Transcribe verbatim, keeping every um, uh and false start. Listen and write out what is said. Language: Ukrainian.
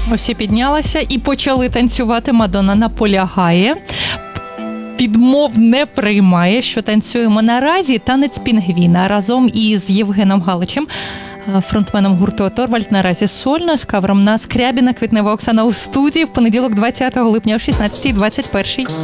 Усі піднялися і почали танцювати. Мадонна наполягає. Відмов не приймає, що танцюємо наразі танець пінгвіна разом із Євгеном Галичем, фронтменом гурту «Оторвальд», наразі сольно, з кавером на Скрябіна, Квітнева Оксана у студії в понеділок двадцятого липня о шістнадцятій двадцять один.